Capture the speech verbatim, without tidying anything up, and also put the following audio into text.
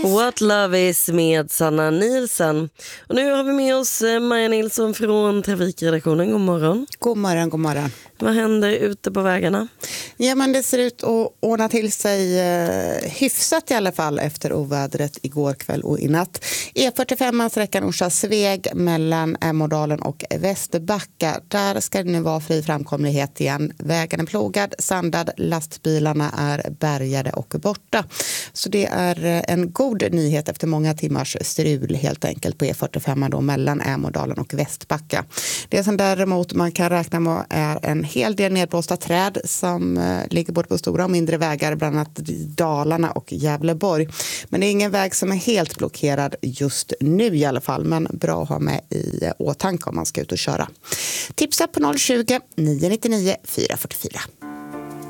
What Love Is med Sanna Nielsen. Och nu har vi med oss Maja Nilsson från Trafikredaktionen. God morgon. God morgon, god morgon. Vad händer ute på vägarna? Ja, men det ser ut att ordna till sig eh, hyfsat i alla fall efter ovädret igår kväll och i natt. E fyrtiofem, sträckan Orsa-Sveg mellan Ämodalen och Västerbacka. Där ska det nu vara fri framkomlighet igen. Vägen är plogad, sandad, lastbilarna är bärgade och borta. Så det är en god nyhet efter många timmars strul helt enkelt på E fyrtiofem då, mellan Ämodalen och Västbacka. Det som däremot man kan räkna med är en hel del nedblåsta träd som eh, ligger både på stora och mindre vägar, bland annat i Dalarna och Gävleborg. Men det är ingen väg som är helt blockerad just nu i alla fall, men bra att ha med i åtanke om man ska ut och köra. Tipsa på noll tjugo, nio nio nio, fyra fyra fyra.